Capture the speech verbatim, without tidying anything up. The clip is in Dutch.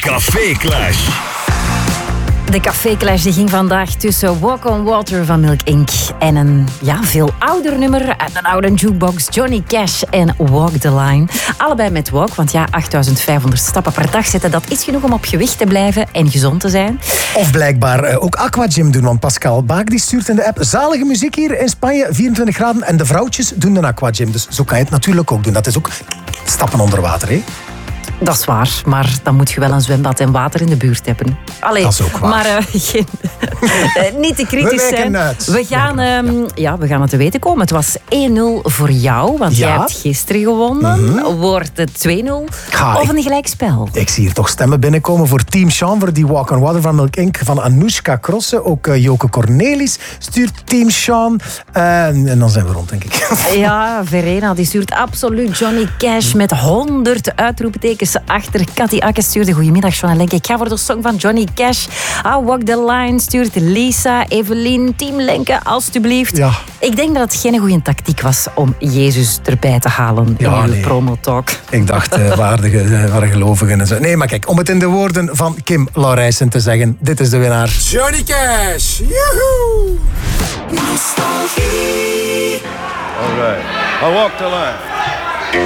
Café Clash. De Café Clash die ging vandaag tussen Walk on Water van Milk incorporated en een ja, veel ouder nummer uit een oude jukebox, Johnny Cash en Walk the Line. Allebei met Walk, want ja, achtduizend vijfhonderd stappen per dag zetten, dat is genoeg om op gewicht te blijven en gezond te zijn. Of blijkbaar uh, ook aquagym doen, want Pascal Baak die stuurt in de app zalige muziek hier in Spanje, vierentwintig graden, en de vrouwtjes doen een aquagym. Dus zo kan je het natuurlijk ook doen. Dat is ook stappen onder water, hè? Dat is waar, maar dan moet je wel een zwembad en water in de buurt hebben. Allee, dat is ook waar. Maar uh, geen, uh, niet te kritisch we zijn. Uit. We gaan, um, ja, we gaan het te weten komen. Het was één nul voor jou, want ja? jij hebt gisteren gewonnen. Mm-hmm. Wordt het twee nul Ga, of ik, een gelijkspel? Ik zie hier toch stemmen binnenkomen voor Team Sean, voor die Walk on Water van Milk incorporated, van Anoushka Crossen. Ook uh, Joke Cornelis stuurt Team Sean. Uh, en dan zijn we rond, denk ik. Ja, Verena die stuurt absoluut Johnny Cash met honderd uitroeptekens achter. Cathy Akke stuurde goedemiddag, Sean en Lenke. Ik ga voor de song van Johnny Cash. Ah, Walk the Line stuurt Lisa, Evelien, Team Lenke, alstublieft. Ja. Ik denk dat het geen goede tactiek was om Jezus erbij te halen ja, in uw nee. promotalk. Ik dacht, uh, waardige, uh, waren gelovigen en zo. Nee, maar kijk, om het in de woorden van Kim Laurijsen te zeggen, dit is de winnaar. Johnny Cash, joehoe! Nostalgie. All right, I walk the line.